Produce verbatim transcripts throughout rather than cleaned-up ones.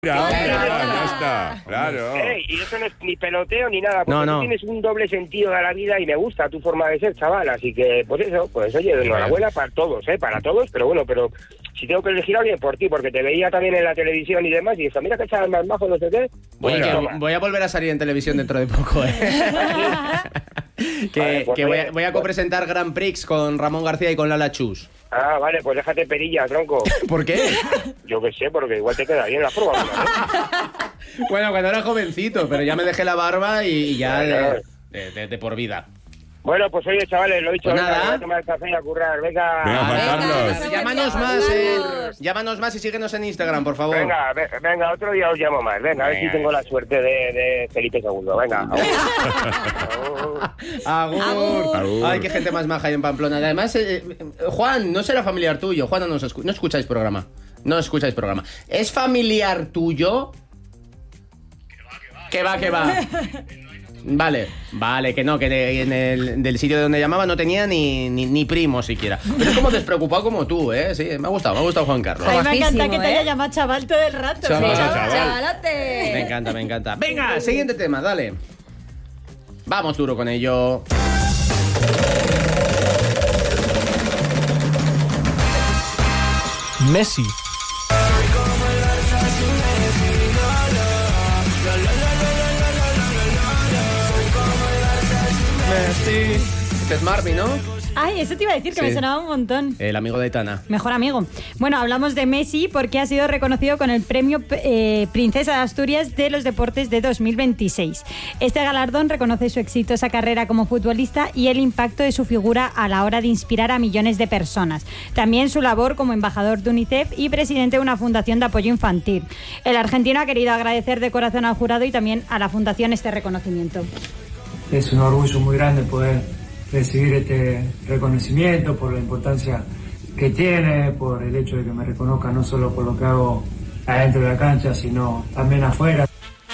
Claro, ya está, claro. Hey, y eso no es ni peloteo ni nada, porque no, no. tú tienes un doble sentido de la vida y me gusta tu forma de ser, chaval. Así que, pues eso, pues oye, enhorabuena para todos, ¿eh? Para todos, pero bueno, pero si tengo que elegir a alguien por ti, porque te veía también en la televisión y demás, y eso, mira que chaval más majo, no sé qué. Oye, Bueno, que toma. voy a volver a salir en televisión dentro de poco, ¿eh? que Vale, pues que voy, a, oye, voy a copresentar Grand Prix con Ramón García y con Lala Chus. Ah, vale, pues déjate perilla, tronco. ¿Por qué? Yo qué sé, porque igual te queda bien la prueba, ¿no? Bueno, cuando era jovencito, pero ya me dejé la barba y ya de, de, de, de por vida. Bueno, pues oye, chavales, lo he dicho, Pues venga, nada. voy a tomar el café y a currar, venga. Venga, Juan Venga, Carlos. venga. Llámanos más, eh. Llámanos más y síguenos en Instagram, por favor. Venga, ve- venga, otro día os llamo más. Venga, a ver si Venga. tengo la suerte de, de Felipe segundo. Venga. Agur. Agur. Agur. Ay, qué gente más maja ahí en Pamplona. Además, eh, eh, Juan, no será familiar tuyo. Juan, no, nos escu- no escucháis programa. No escucháis programa. ¿Es familiar tuyo? Que va, que va. Vale, vale, que no, que de- en el del sitio de donde llamaba no tenía ni, ni, ni primo siquiera. Pero es como despreocupado como tú, ¿eh? Sí, me ha gustado, me ha gustado Juan Carlos. Ay, A mí me encanta Guapísimo, que te ¿eh? haya llamado chaval todo el rato. Chaval, ¿sí? chaval. ¡Chavalote! Me encanta, me encanta. Venga, siguiente tema, dale. Vamos duro con ello. Messi. Messi. Este es Marvin, ¿no? Ay, eso te iba a decir, que Sí. me sonaba un montón. El amigo de Tana. Mejor amigo. Bueno, hablamos de Messi porque ha sido reconocido con el premio eh, Princesa de Asturias de los Deportes de dos mil veintiséis. Este galardón reconoce su exitosa carrera como futbolista y el impacto de su figura a la hora de inspirar a millones de personas. También su labor como embajador de UNICEF y presidente de una fundación de apoyo infantil. El argentino ha querido agradecer de corazón al jurado y también a la fundación este reconocimiento. Es un orgullo muy grande poder recibir este reconocimiento por la importancia que tiene, por el hecho de que me reconozca no solo por lo que hago adentro de la cancha, sino también afuera.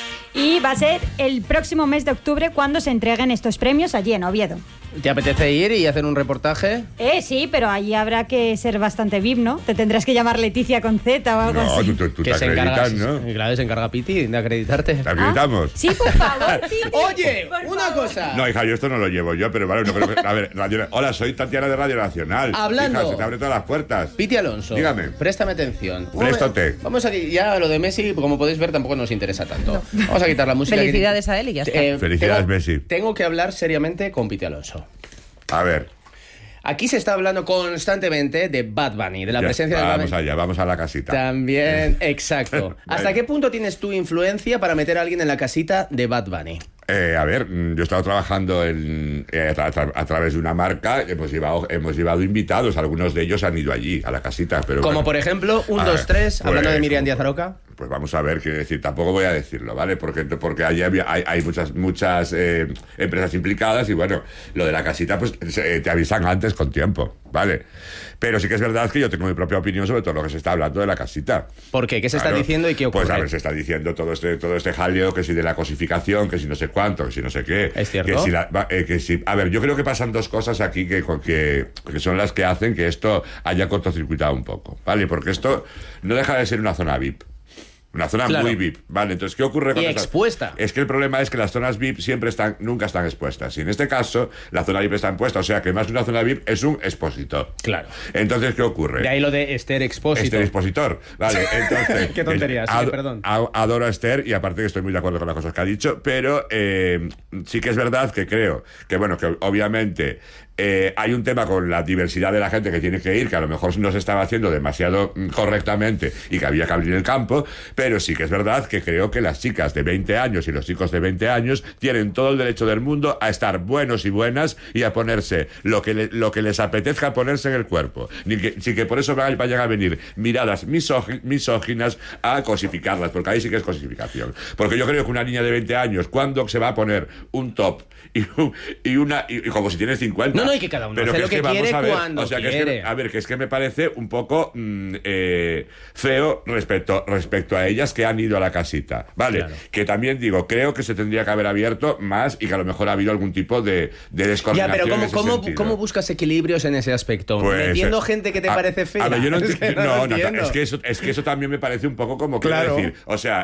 Y va a ser el próximo mes de octubre cuando se entreguen estos premios allí en Oviedo. ¿Te apetece ir y hacer un reportaje? Eh, sí, pero allí habrá que ser bastante V I P, ¿no? Te tendrás que llamar Leticia Conceta o algo No, así. tú, tú, tú te Que se encarga, acreditas, ¿no? claro, se encarga Piti de acreditarte. ¿Te acreditamos? Sí, por favor, Titi, Oye, por una favor. cosa. No, hija, yo esto no lo llevo yo, pero vale, no creo que... A ver, Radio... Hola, soy Tatiana de Radio Nacional. Hablando. Hija, se te abren todas las puertas. Piti Alonso, Dígame. préstame atención. Préstate. Vamos a ya lo de Messi, como podéis ver, tampoco nos interesa tanto. Vamos a quitar la música. Felicidades a él y ya está. Eh, Felicidades, tengo, Messi. Tengo que hablar seriamente con Piti Alonso. A ver. Aquí se está hablando constantemente de Bad Bunny, de la ya, presencia de Bad Vamos Bunny. allá, vamos a la casita. También, exacto. ¿Hasta Vale. qué punto tienes tu influencia para meter a alguien en la casita de Bad Bunny? Eh, a ver, mm, yo he estado trabajando en, eh, a, tra- a través de una marca, hemos llevado, hemos llevado invitados, algunos de ellos han ido allí, a la casita. Pero Como bueno. por ejemplo, un, A dos, ver, tres, pues, hablando de Miriam Díaz Aroca. Pues vamos a ver, quiero decir, tampoco voy a decirlo, ¿vale? Porque, porque allí había- hay, hay muchas muchas eh, empresas implicadas y bueno, lo de la casita, pues se- te avisan antes con tiempo, ¿vale? Pero sí que es verdad que yo tengo mi propia opinión sobre todo lo que se está hablando de la casita. ¿Por qué? ¿Qué se está Claro. diciendo y qué ocurre? Pues a ver, se está diciendo todo este todo este jaleo, que si de la cosificación, que si no sé cuánto, que si no sé qué. ¿Es cierto? Que si la- va- eh, que si- a ver, yo creo que pasan dos cosas aquí que, que, que son las que hacen que esto haya cortocircuitado un poco, ¿vale? Porque esto no deja de ser una zona V I P. Una zona Claro. muy V I P, ¿vale? Entonces, ¿qué ocurre con Y estas- expuesta. Es que el problema es que las zonas V I P siempre están, nunca están expuestas. Y en este caso, la zona V I P está expuesta, o sea que más que una zona V I P es un expositor. Claro. Entonces, ¿qué ocurre? De ahí lo de Esther Expósito. Este expositor. Vale, entonces. Qué tontería, sí, ad- perdón. a- Adoro a Esther y aparte que estoy muy de acuerdo con las cosas que ha dicho, pero eh, sí que es verdad que creo que, bueno, que obviamente eh, hay un tema con la diversidad de la gente que tiene que ir, que a lo mejor no se estaba haciendo demasiado mm, correctamente y que había que abrir el campo, pero sí que es verdad que creo que las chicas de veinte años y los chicos de veinte años tienen todo el derecho del mundo a estar buenos y buenas y a ponerse lo que, le- lo que les apetezca ponerse en el cuerpo. Ni que, sí que por eso vayan vayan a venir miradas misógi- misóginas a cosificarlas, porque ahí sí que es cosificación. Porque yo creo que una niña de veinte años, ¿cuándo se va a poner un top y, un- y una y, y como si tienes cincuenta? No, no, y que cada uno Pero hace que lo es que vamos quiere a ver, cuando o sea, que es quiere. que, a ver, que es que me parece un poco mm, eh, feo respecto, respecto a ellas que han ido a la casita, ¿vale? Claro. Que también digo, creo que se tendría que haber abierto más y que a lo mejor ha habido algún tipo de, de Ya, descoordinación pero en ¿cómo, ese cómo, sentido. ¿cómo buscas equilibrios en ese aspecto? Pues, ¿Metiendo eh, gente que te a- parece fea? A ver, yo no, Es enti- que no no, lo no, entiendo. es que eso, es que eso también me parece un poco como quiero Claro. decir, o sea,